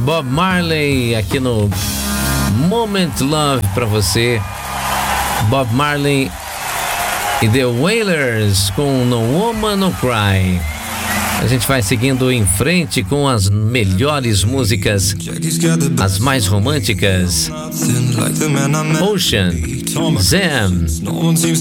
Bob Marley aqui no Moment Love pra você. Bob Marley e The Wailers com No Woman No Cry. A gente vai seguindo em frente com as melhores músicas, as mais românticas. Ocean, Zam.